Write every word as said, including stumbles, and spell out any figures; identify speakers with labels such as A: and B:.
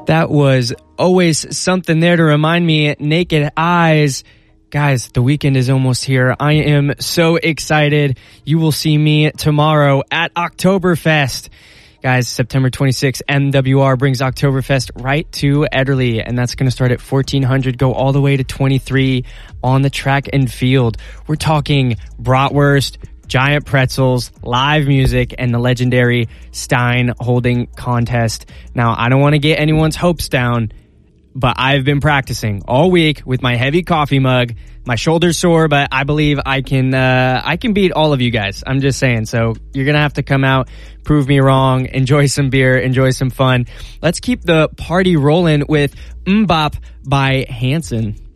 A: That was always something there to remind me. Naked Eyes. Guys, the weekend is almost here. I am so excited. You will see me tomorrow at Oktoberfest. Guys, September twenty-sixth, M W R brings Oktoberfest right to Ederle, and that's going to start at fourteen hundred, go all the way to twenty-three on the track and field. We're talking bratwurst, giant pretzels, live music, and the legendary Stein holding contest. Now, I don't want to get anyone's hopes down, but I've been practicing all week with my heavy coffee mug. My shoulder's sore, but I believe I can uh I can beat all of you guys. I'm just saying. So you're going to have to come out, prove me wrong, enjoy some beer, enjoy some fun. Let's keep the party rolling with Mbop by Hanson.